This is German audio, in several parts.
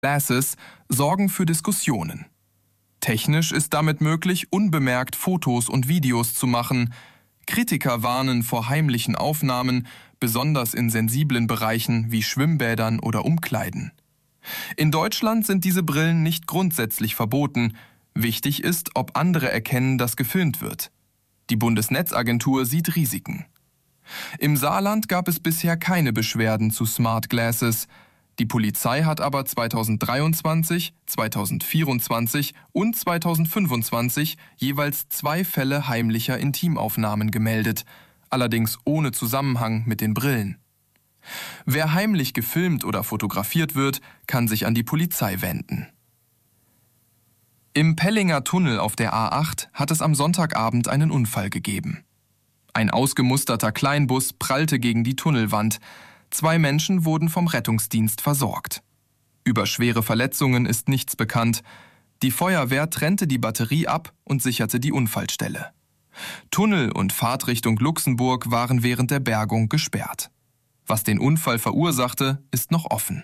Glasses sorgen für Diskussionen. Technisch ist damit möglich, unbemerkt Fotos und Videos zu machen. Kritiker warnen vor heimlichen Aufnahmen, besonders in sensiblen Bereichen wie Schwimmbädern oder Umkleiden. In Deutschland sind diese Brillen nicht grundsätzlich verboten. Wichtig ist, ob andere erkennen, dass gefilmt wird. Die Bundesnetzagentur sieht Risiken. Im Saarland gab es bisher keine Beschwerden zu Smart Glasses. Die Polizei hat aber 2023, 2024 und 2025 jeweils 2 Fälle heimlicher Intimaufnahmen gemeldet, allerdings ohne Zusammenhang mit den Brillen. Wer heimlich gefilmt oder fotografiert wird, kann sich an die Polizei wenden. Im Pellinger Tunnel auf der A8 hat es am Sonntagabend einen Unfall gegeben. Ein ausgemusterter Kleinbus prallte gegen die Tunnelwand. 2 Menschen wurden vom Rettungsdienst versorgt. Über schwere Verletzungen ist nichts bekannt. Die Feuerwehr trennte die Batterie ab und sicherte die Unfallstelle. Tunnel und Fahrtrichtung Luxemburg waren während der Bergung gesperrt. Was den Unfall verursachte, ist noch offen.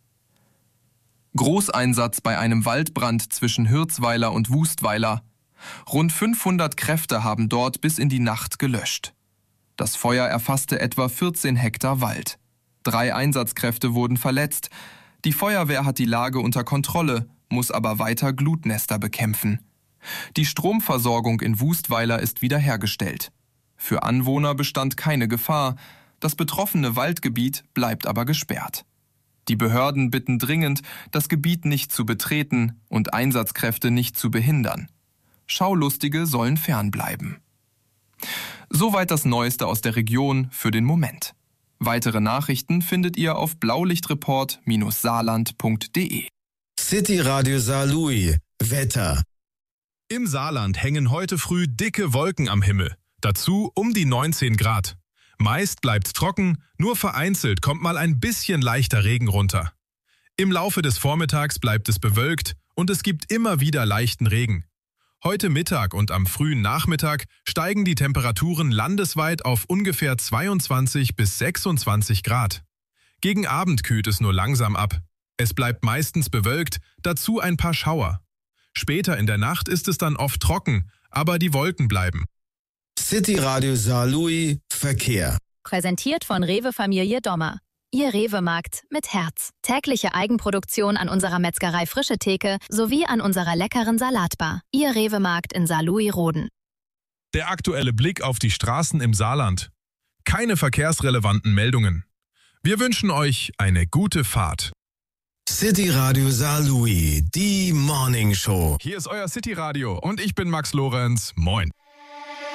Großeinsatz bei einem Waldbrand zwischen Hirzweiler und Wustweiler. Rund 500 Kräfte haben dort bis in die Nacht gelöscht. Das Feuer erfasste etwa 14 Hektar Wald. 3 Einsatzkräfte wurden verletzt. Die Feuerwehr hat die Lage unter Kontrolle, muss aber weiter Glutnester bekämpfen. Die Stromversorgung in Wustweiler ist wiederhergestellt. Für Anwohner bestand keine Gefahr. Das betroffene Waldgebiet bleibt aber gesperrt. Die Behörden bitten dringend, das Gebiet nicht zu betreten und Einsatzkräfte nicht zu behindern. Schaulustige sollen fernbleiben. Soweit das Neueste aus der Region für den Moment. Weitere Nachrichten findet ihr auf blaulichtreport-saarland.de. City Radio Saarlouis. Wetter. Im Saarland hängen heute früh dicke Wolken am Himmel. Dazu um die 19 Grad. Meist bleibt's trocken, nur vereinzelt kommt mal ein bisschen leichter Regen runter. Im Laufe des Vormittags bleibt es bewölkt und es gibt immer wieder leichten Regen. Heute Mittag und am frühen Nachmittag steigen die Temperaturen landesweit auf ungefähr 22 bis 26 Grad. Gegen Abend kühlt es nur langsam ab. Es bleibt meistens bewölkt, dazu ein paar Schauer. Später in der Nacht ist es dann oft trocken, aber die Wolken bleiben. City Radio Saarlouis Verkehr. Präsentiert von Rewe Familie Dommer. Ihr Rewe-Markt mit Herz. Tägliche Eigenproduktion an unserer Metzgerei Frische Theke sowie an unserer leckeren Salatbar. Ihr Rewe-Markt in Saarlouis-Roden. Der aktuelle Blick auf die Straßen im Saarland. Keine verkehrsrelevanten Meldungen. Wir wünschen euch eine gute Fahrt. City Radio Saarlouis, die Morning Show. Hier ist euer City Radio und ich bin Max Lorenz. Moin.